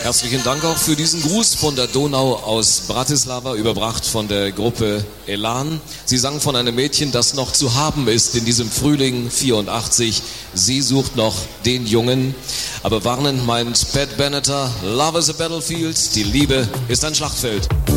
Herzlichen Dank auch für diesen Gruß von der Donau aus Bratislava, überbracht von der Gruppe Elan. Sie sang von einem Mädchen, das noch zu haben ist in diesem Frühling 84. Sie sucht noch den Jungen. Aber warnend meint Pat Benatar, Love is a battlefield, die Liebe ist ein Schlachtfeld.